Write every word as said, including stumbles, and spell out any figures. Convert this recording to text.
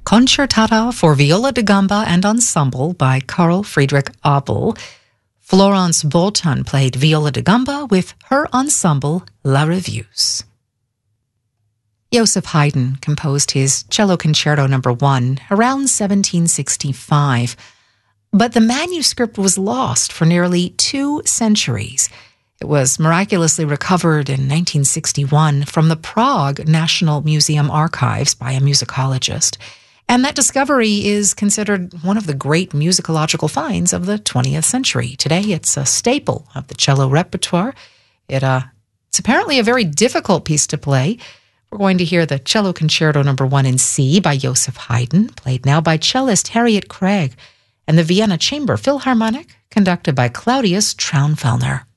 Concertata for Viola da Gamba and Ensemble by Carl Friedrich Abel. Florence Bolton played viola da gamba with her ensemble La Reviews. Joseph Haydn composed his Cello Concerto number one around seventeen sixty-five, but the manuscript was lost for nearly two centuries. It was miraculously recovered in nineteen sixty-one from the Prague National Museum archives by a musicologist, and that discovery is considered one of the great musicological finds of the twentieth century. Today, it's a staple of the cello repertoire. It, uh, it's apparently a very difficult piece to play. We're going to hear the Cello Concerto number one in C by Joseph Haydn, played now by cellist Harriet Craig, and the Vienna Chamber Philharmonic, conducted by Claudius Traunfellner.